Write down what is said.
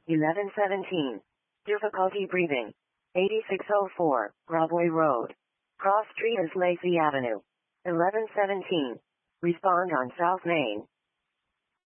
1117. Difficulty breathing. 8604, Broadway Road. Cross Street is Lacey Avenue. 1117. Respond on South Main.